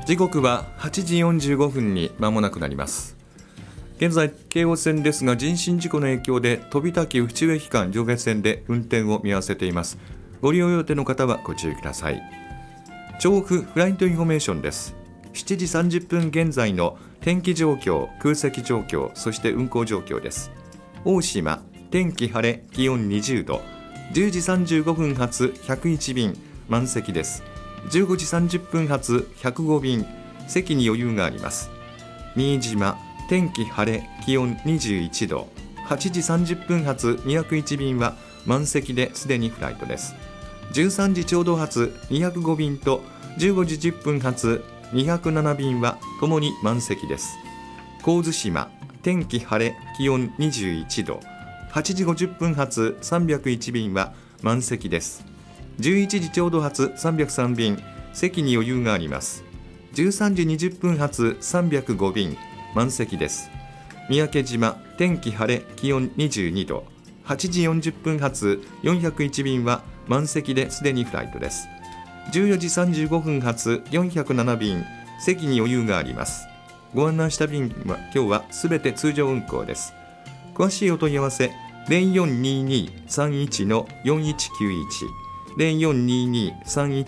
時刻は8時45分に間もなくなります。現在京王線ですが人身事故の影響で飛田府中駅間上下線で運転を見合わせています。ご利用予定の方はご注意ください。調布フライトインフォメーションです。7時30分現在の天気状況、空席状況、そして運行状況です。大島、天気晴れ、気温20度、10時35分発101便満席です。15時30分発105便、席に余裕があります。新島、天気晴れ、気温21度、8時30分発201便は満席ですでにフライトです。13時ちょうど発205便と15時10分発207便はともに満席です。神津島、天気晴れ、気温21度、8時50分発301便は満席です。11時ちょうど発303便、席に余裕があります。13時20分発305便、満席です。三宅島、天気晴れ、気温22度、8時40分発401便は満席ですでにフライトです。14時35分発407便、席に余裕があります。ご案内した便は今日はすべて通常運行です。詳しいお問い合わせ0422-31-4191 0422-31-4191